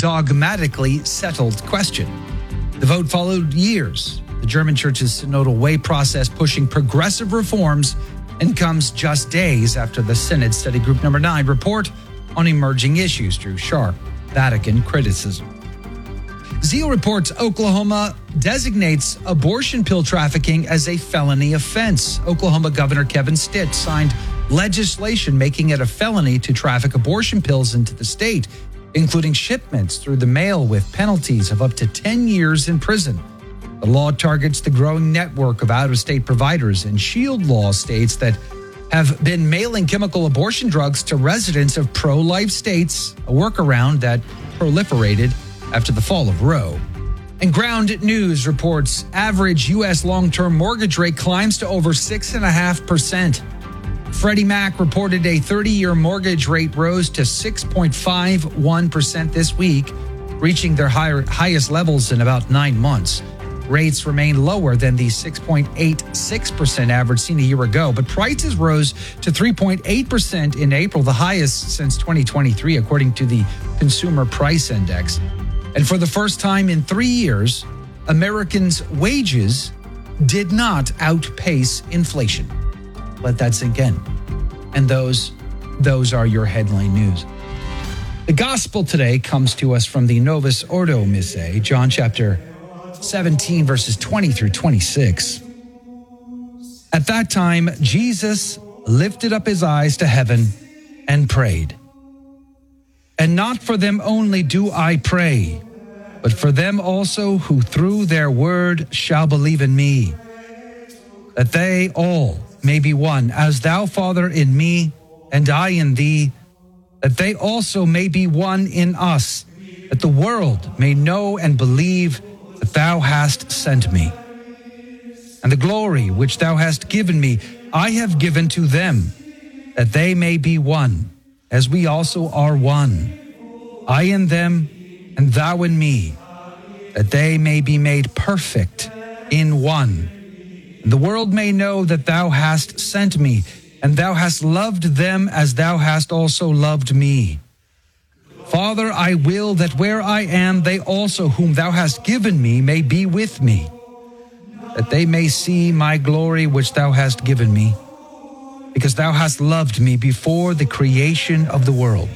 dogmatically settled question. The vote followed years, the German church's synodal way process pushing progressive reforms, and comes just days after the Synod Study Group Number 9 report on emerging issues drew sharp Vatican criticism. Zeal reports Oklahoma designates abortion pill trafficking as a felony offense. Oklahoma Governor Kevin Stitt signed legislation making it a felony to traffic abortion pills into the state, including shipments through the mail with penalties of up to 10 years in prison. The law targets the growing network of out-of-state providers, and SHIELD law states that have been mailing chemical abortion drugs to residents of pro-life states, a workaround that proliferated after the fall of Roe. And Ground News reports average U.S. long-term mortgage rate climbs to over 6.5%. Freddie Mac reported a 30-year mortgage rate rose to 6.51% this week, reaching their highest levels in about 9 months. Rates remain lower than the 6.86% average seen a year ago, but prices rose to 3.8% in April, the highest since 2023, according to the Consumer Price Index. And for the first time in 3 years, Americans' wages did not outpace inflation. Let that sink in. And those are your headline news. The gospel today comes to us from the Novus Ordo Missae, John chapter 17, verses 20 through 26. At that time, Jesus lifted up his eyes to heaven and prayed. And not for them only do I pray, but for them also who through their word shall believe in me, that they all may be one, as thou, Father, in me, and I in thee, that they also may be one in us, that the world may know and believe that thou hast sent me. And the glory which thou hast given me, I have given to them, that they may be one, as we also are one. I in them, and thou in me, that they may be made perfect in one. And the world may know that thou hast sent me, and thou hast loved them as thou hast also loved me. Father, I will that where I am, they also whom thou hast given me may be with me, that they may see my glory which thou hast given me, because thou hast loved me before the creation of the world.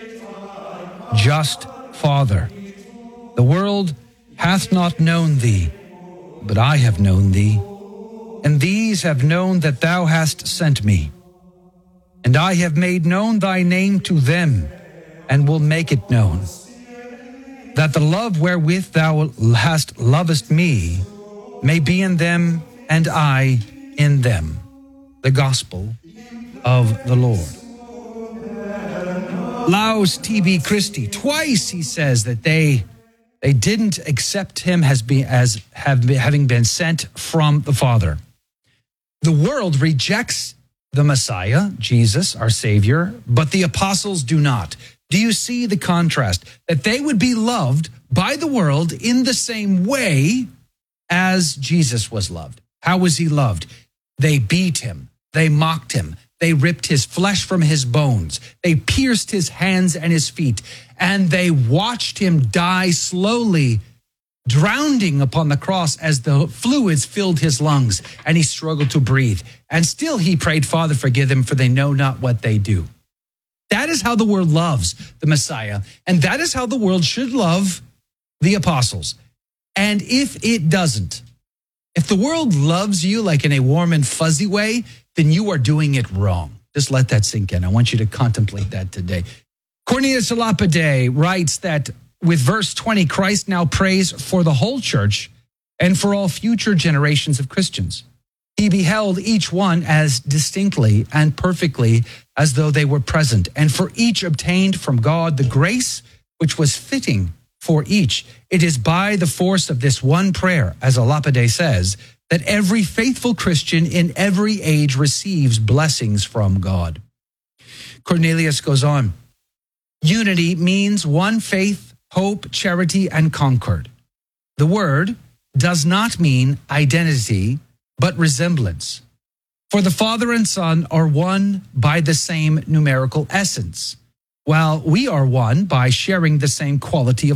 Just Father, the world hath not known thee, but I have known thee, and these have known that thou hast sent me. And I have made known thy name to them, and will make it known, that the love wherewith thou hast lovest me may be in them, and I in them. The gospel of the Lord. Laus Tibi Christi. Twice he says that they didn't accept him as having been sent from the Father. The world rejects the Messiah, Jesus, our Savior, but the apostles do not. Do you see the contrast? That they would be loved by the world in the same way as Jesus was loved. How was he loved? They beat him. They mocked him. They ripped his flesh from his bones. They pierced his hands and his feet. And they watched him die slowly, drowning upon the cross as the fluids filled his lungs and he struggled to breathe. And still he prayed, Father, forgive them, for they know not what they do. That is how the world loves the Messiah. And that is how the world should love the apostles. And if it doesn't, if the world loves you like in a warm and fuzzy way, then you are doing it wrong. Just let that sink in. I want you to contemplate that today. Cornelius a Lapide writes that with verse 20, Christ now prays for the whole church and for all future generations of Christians. He beheld each one as distinctly and perfectly as though they were present, and for each obtained from God the grace which was fitting for each. It is by the force of this one prayer, as a Lapide says, that every faithful Christian in every age receives blessings from God. Cornelius goes on, unity means one faith, hope, charity, and concord. The word does not mean identity, but resemblance. For the Father and Son are one by the same numerical essence, while we are one by sharing the same quality of